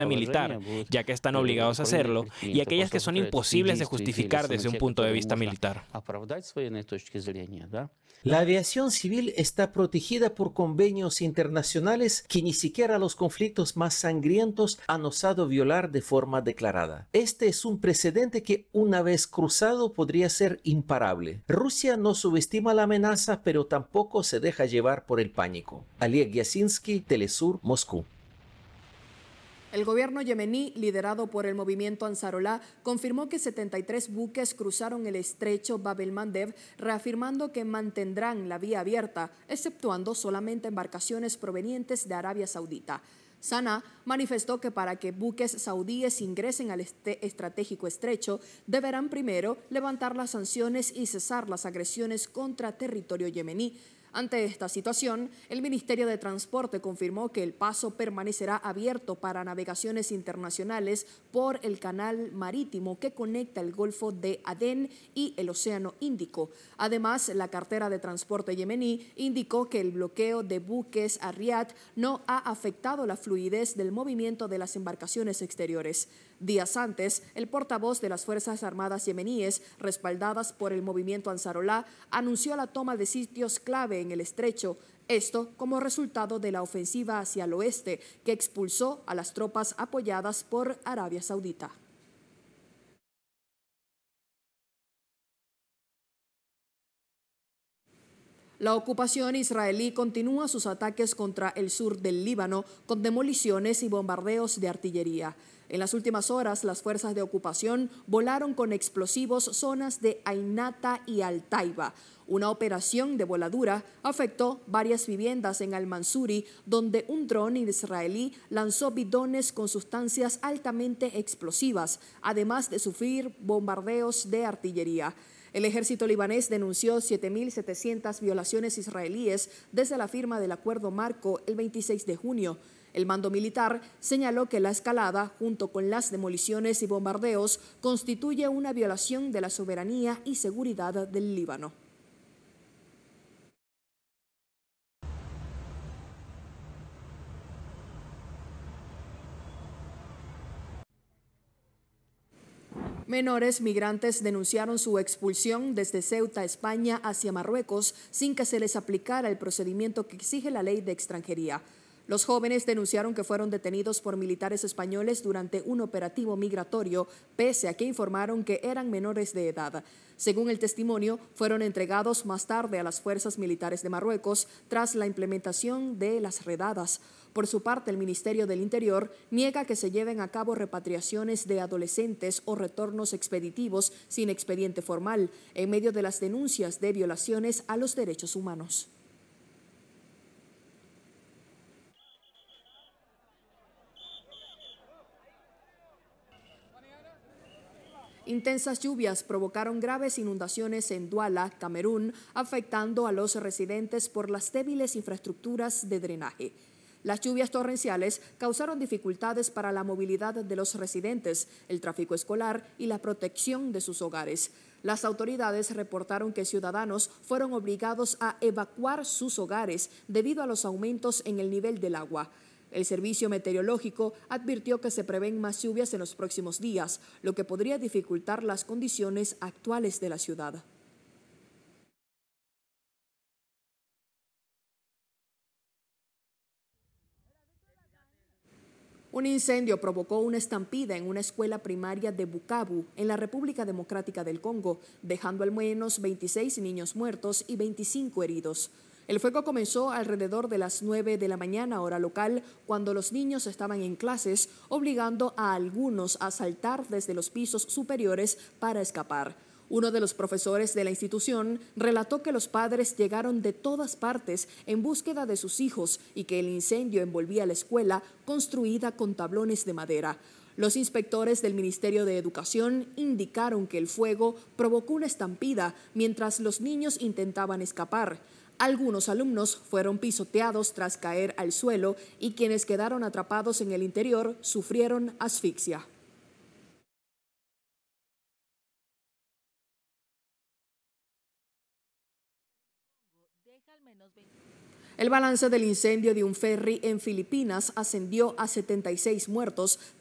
militar, ya que están obligados a hacerlo, y aquellas que son imposibles de justificar desde un punto de vista militar. La aviación civil está protegida por convenios internacionales que ni siquiera los conflictos más sangrientos han osado violar de forma declarada. Este es un precedente que, una vez cruzado, podría ser imparable. Rusia no subestima la amenaza, pero tampoco se deja llevar por el pánico. Oleg Yasinski, Telesur, Moscú. El gobierno yemení, liderado por el movimiento Ansarolá, confirmó que 73 buques cruzaron el estrecho Bab el-Mandeb, reafirmando que mantendrán la vía abierta, exceptuando solamente embarcaciones provenientes de Arabia Saudita. Sanaa manifestó que para que buques saudíes ingresen al estratégico estrecho, deberán primero levantar las sanciones y cesar las agresiones contra territorio yemení. Ante esta situación, el Ministerio de Transporte confirmó que el paso permanecerá abierto para navegaciones internacionales por el canal marítimo que conecta el Golfo de Adén y el Océano Índico. Además, la cartera de transporte yemení indicó que el bloqueo de buques a Riad no ha afectado la fluidez del movimiento de las embarcaciones exteriores. Días antes, el portavoz de las Fuerzas Armadas yemeníes, respaldadas por el movimiento Ansarolá, anunció la toma de sitios clave en el estrecho, esto como resultado de la ofensiva hacia el oeste, que expulsó a las tropas apoyadas por Arabia Saudita. La ocupación israelí continúa sus ataques contra el sur del Líbano con demoliciones y bombardeos de artillería. En las últimas horas, las fuerzas de ocupación volaron con explosivos zonas de Ainata y Al-Taiba. Una operación de voladura afectó varias viviendas en Al-Mansuri, donde un dron israelí lanzó bidones con sustancias altamente explosivas, además de sufrir bombardeos de artillería. El ejército libanés denunció 7.700 violaciones israelíes desde la firma del acuerdo marco el 26 de junio. El mando militar señaló que la escalada, junto con las demoliciones y bombardeos, constituye una violación de la soberanía y seguridad del Líbano. Menores migrantes denunciaron su expulsión desde Ceuta, España, hacia Marruecos sin que se les aplicara el procedimiento que exige la ley de extranjería. Los jóvenes denunciaron que fueron detenidos por militares españoles durante un operativo migratorio, pese a que informaron que eran menores de edad. Según el testimonio, fueron entregados más tarde a las fuerzas militares de Marruecos tras la implementación de las redadas. Por su parte, el Ministerio del Interior niega que se lleven a cabo repatriaciones de adolescentes o retornos expeditivos sin expediente formal, en medio de las denuncias de violaciones a los derechos humanos. Intensas lluvias provocaron graves inundaciones en Duala, Camerún, afectando a los residentes por las débiles infraestructuras de drenaje. Las lluvias torrenciales causaron dificultades para la movilidad de los residentes, el tráfico escolar y la protección de sus hogares. Las autoridades reportaron que ciudadanos fueron obligados a evacuar sus hogares debido a los aumentos en el nivel del agua. El Servicio Meteorológico advirtió que se prevén más lluvias en los próximos días, lo que podría dificultar las condiciones actuales de la ciudad. Un incendio provocó una estampida en una escuela primaria de Bukavu, en la República Democrática del Congo, dejando al menos 26 niños muertos y 25 heridos. El fuego comenzó alrededor de las 9 de la mañana, hora local, cuando los niños estaban en clases, obligando a algunos a saltar desde los pisos superiores para escapar. Uno de los profesores de la institución relató que los padres llegaron de todas partes en búsqueda de sus hijos y que el incendio envolvía la escuela construida con tablones de madera. Los inspectores del Ministerio de Educación indicaron que el fuego provocó una estampida mientras los niños intentaban escapar. Algunos alumnos fueron pisoteados tras caer al suelo y quienes quedaron atrapados en el interior sufrieron asfixia. El balance del incendio de un ferry en Filipinas ascendió a 76 muertos,